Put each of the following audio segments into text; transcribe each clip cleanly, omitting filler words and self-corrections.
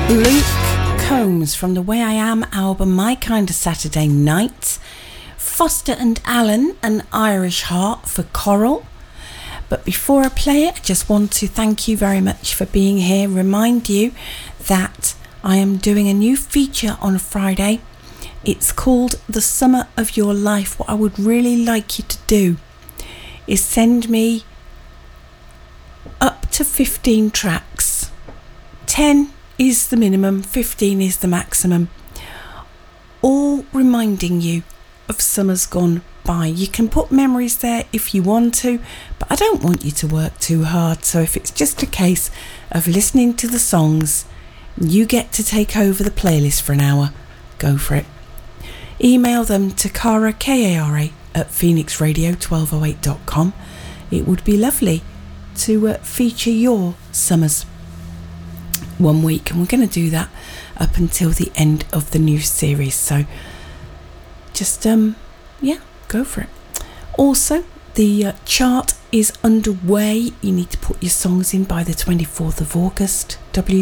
Luke Combs from the Way I Am album, My Kind of Saturday Night. Foster and Allen, An Irish Heart for Coral. But before I play it, I just want to thank you very much for being here. Remind you that I am doing a new feature on Friday. It's called The Summer of Your Life. What I would really like you to do is send me up to 15 tracks. 10 is the minimum, 15 is the maximum. All reminding you of summers gone by. You can put memories there if you want to, but I don't want you to work too hard. So if it's just a case of listening to the songs, you get to take over the playlist for an hour, go for it. Email them to Cara, Kara, at phoenixradio1208.com. It would be lovely to feature your summers one week, and we're going to do that up until the end of the new series. So just go for it. Also, the chart is underway. You need to put your songs in by the 24th of August.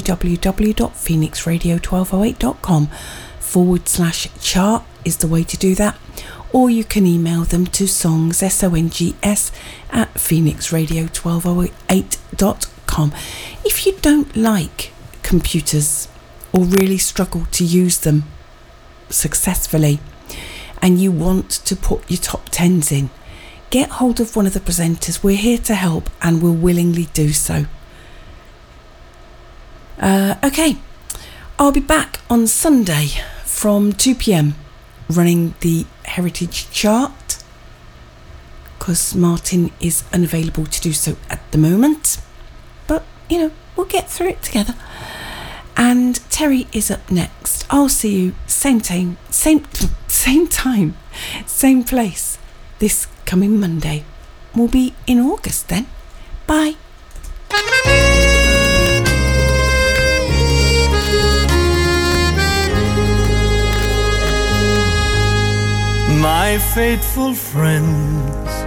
www.phoenixradio1208.com/chart is the way to do that. Or you can email them to songs, songs, at phoenixradio1208.com. If you don't like computers or really struggle to use them successfully and you want to put your top 10s in, get hold of one of the presenters. We're here to help and we'll willingly do so. Okay, I'll be back on Sunday from 2 p.m. running the Heritage Chart because Martin is unavailable to do so at the moment, but we'll get through it together. And Terry is up next. I'll see you same time, same place this coming Monday. We'll be in August then. Bye. My faithful friends,